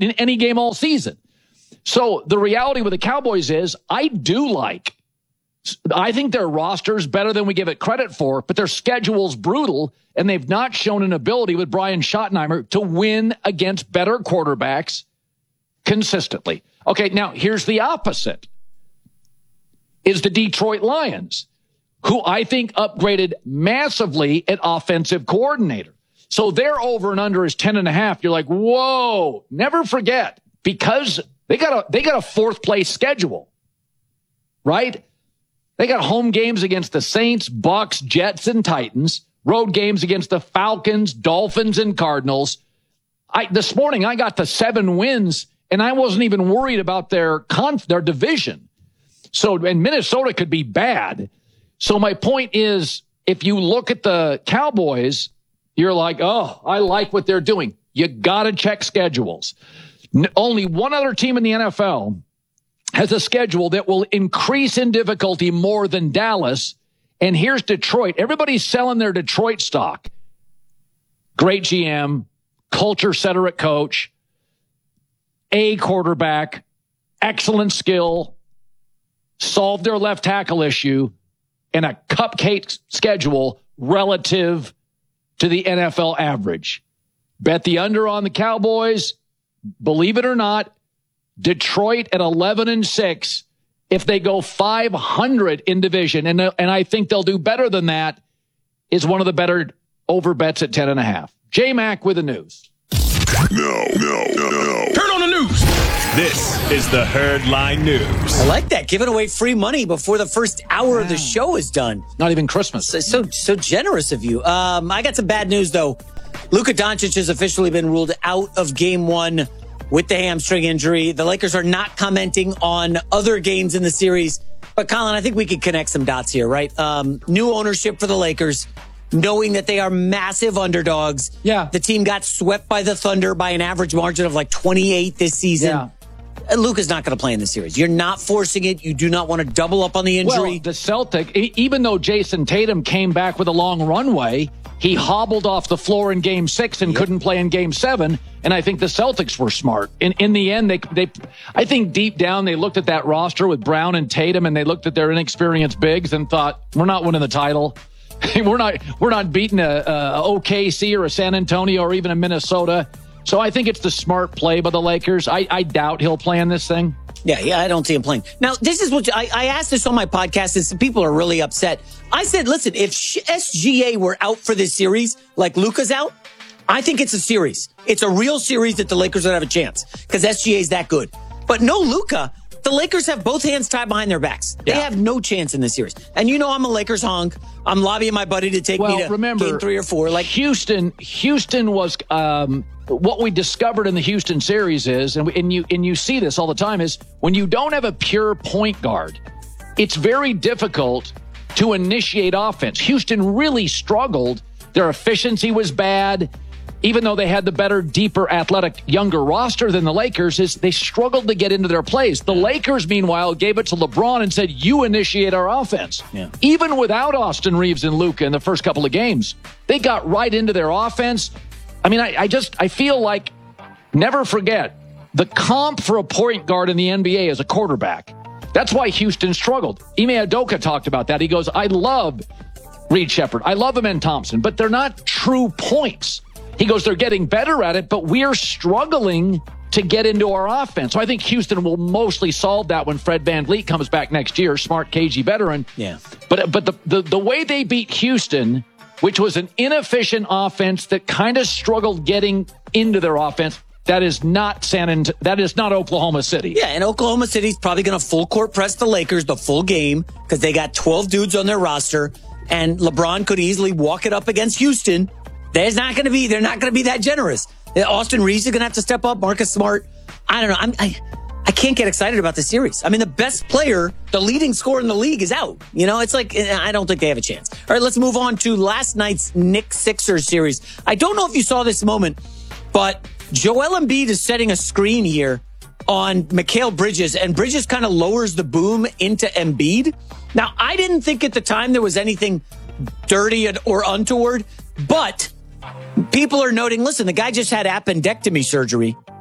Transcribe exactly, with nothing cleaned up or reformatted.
in any game all season. So the reality with the Cowboys is I do like, I think their roster is better than we give it credit for, but their schedule's brutal, and they've not shown an ability with Brian Schottenheimer to win against better quarterbacks consistently. Okay, now here's the opposite, is the Detroit Lions, who I think upgraded massively at offensive coordinator. So their over and under is ten and a half. You're like, whoa, never forget, because they got a, they got a fourth place schedule, right? They got home games against the Saints, Bucks, Jets, and Titans, road games against the Falcons, Dolphins, and Cardinals. I, this morning I got to seven wins, and I wasn't even worried about their conf, their division. So, and Minnesota could be bad. So my point is, if you look at the Cowboys, you're like, oh, I like what they're doing. You got to check schedules. N- only one other team in the N F L has a schedule that will increase in difficulty more than Dallas. And here's Detroit. Everybody's selling their Detroit stock. Great G M, culture setter at coach, a quarterback, excellent skill, solved their left tackle issue, and a cupcake schedule relative to the N F L average. Bet the under on the Cowboys. Believe it or not, Detroit at eleven and six, if they go five hundred in division, and, and I think they'll do better than that, is one of the better over bets at ten and a half. J-Mac with the news. No, no, no, no. Turn on the news. This is the Herd Line News. I like that. Giving away free money before the first hour wow. of the show is done. Not even Christmas. So, so, so generous of you. Um, I got some bad news, though. Luka Doncic has officially been ruled out of game one with the hamstring injury. The Lakers are not commenting on other games in the series. But, Colin, I think we could connect some dots here, right? Um, new ownership for the Lakers, knowing that they are massive underdogs. Yeah. The team got swept by the Thunder by an average margin of like twenty-eight this season. Yeah. Luka's not going to play in the series. You're not forcing it. You do not want to double up on the injury. Well, the Celtic, even though Jason Tatum came back with a long runway, he hobbled off the floor in game six and yep. couldn't play in game seven. And I think the Celtics were smart. In in the end, they they I think deep down they looked at that roster with Brown and Tatum, and they looked at their inexperienced bigs and thought, we're not winning the title. we're not we're not beating a, a O K C or a San Antonio or even a Minnesota. So I think it's the smart play by the Lakers. I, I doubt he'll play in this thing. Yeah, yeah, I don't see him playing. Now, this is what I, I asked this on my podcast, and some people are really upset. I said, listen, if S G A were out for this series, like Luka's out, I think it's a series. It's a real series that the Lakers would have a chance because S G A is that good. But no Luka. The Lakers have both hands tied behind their backs. They yeah. have no chance in this series. And you know I'm a Lakers honk. I'm lobbying my buddy to take well, me to remember, game three or four. Like Houston, Houston was um, what we discovered in the Houston series is, and, we, and you and you see this all the time, is when you don't have a pure point guard, it's very difficult to initiate offense. Houston really struggled. Their efficiency was bad. Even though they had the better, deeper, athletic, younger roster than the Lakers, is they struggled to get into their plays. The Lakers, meanwhile, gave it to LeBron and said, you initiate our offense. Yeah. Even without Austin Reeves and Luka in the first couple of games, they got right into their offense. I mean, I, I just, I feel like, never forget, the comp for a point guard in the N B A is a quarterback. That's why Houston struggled. Ime Udoka talked about that. He goes, I love Reed Shepherd. I love Amen Thompson, but they're not true points. He goes, they're getting better at it, but we're struggling to get into our offense. So I think Houston will mostly solve that when Fred VanVleet comes back next year, smart K G veteran. Yeah. But but the, the, the way they beat Houston, which was an inefficient offense that kind of struggled getting into their offense, that is not San Ant- that is not Oklahoma City. Yeah, and Oklahoma City's probably going to full court press the Lakers the full game because they got twelve dudes on their roster, and LeBron could easily walk it up against Houston. There's not going to be, they're not going to be that generous. Austin Reeves is going to have to step up. Marcus Smart. I don't know. I'm, I, I can't get excited about the series. I mean, the best player, the leading scorer in the league is out. You know, it's like, I don't think they have a chance. All right, let's move on to last night's Knicks Sixers series. I don't know if you saw this moment, but Joel Embiid is setting a screen here on Mikal Bridges, and Bridges kind of lowers the boom into Embiid. Now, I didn't think at the time there was anything dirty or untoward, but people are noting, listen, the guy just had appendectomy surgery.